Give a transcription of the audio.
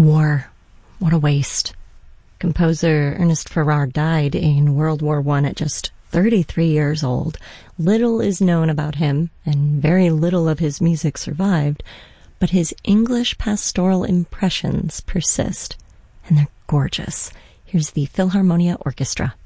War. What a waste. Composer Ernest Farrar died in World War I at just 33 years old. Little is known about him, and very little of his music survived, but his English pastoral impressions persist, and they're gorgeous. Here's the Philharmonia Orchestra.